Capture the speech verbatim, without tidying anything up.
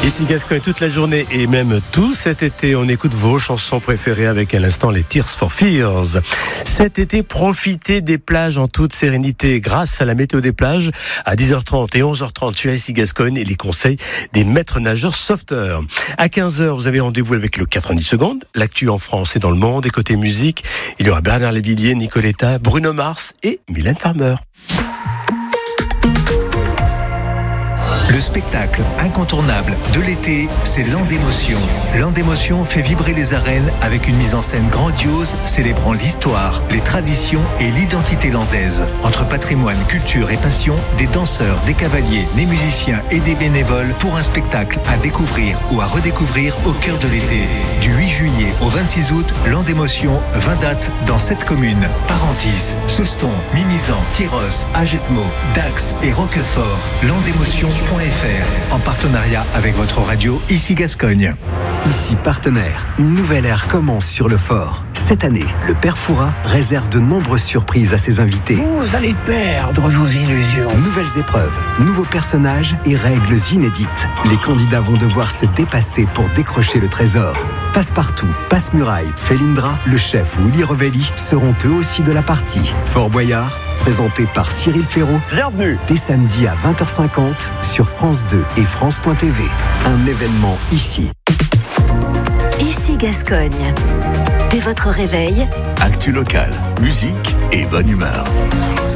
Ici Gascogne toute la journée et même tout cet été, on écoute vos chansons préférées avec à l'instant les Tears for Fears. Cet été, profitez des plages en toute sérénité grâce à la météo des plages à dix heures trente et onze heures trente sur Ici Gascogne et les conseils des maîtres nageurs sauveteurs. À quinze heures, vous avez rendez-vous avec le quatre-vingt-dix secondes, l'actu en France et dans le monde. Et côté musique, il y aura Bernard Lavilliers, Nicoletta, Bruno Mars et Mylène Farmer. Le spectacle incontournable de l'été, c'est Land d'Émotion. Land d'Émotion fait vibrer les arènes avec une mise en scène grandiose célébrant l'histoire, les traditions et l'identité landaise. Entre patrimoine, culture et passion, des danseurs, des cavaliers, des musiciens et des bénévoles pour un spectacle à découvrir ou à redécouvrir au cœur de l'été. Du huit juillet au vingt-six août, Land d'Émotion, vingt dates dans sept communes: Parentis, Souston, Mimizan, Tyros, Agetmo, Dax et Roquefort. Land d'Émotion point f r en partenariat avec votre radio Ici Gascogne. Ici Partenaire, une nouvelle ère commence sur le fort. Cette année, le Père Fouras réserve de nombreuses surprises à ses invités. Vous allez perdre vos illusions. Nouvelles épreuves, nouveaux personnages et règles inédites. Les candidats vont devoir se dépasser pour décrocher le trésor. Passe-Partout, Passe-Muraille, Felindra, le chef ou Uli Revelli seront eux aussi de la partie. Fort Boyard, présenté par Cyril Ferraud. Bienvenue. Dès samedi à vingt heures cinquante sur France deux et France point t v. Un événement ici. Ici Gascogne. Dès votre réveil, actu local, musique et bonne humeur.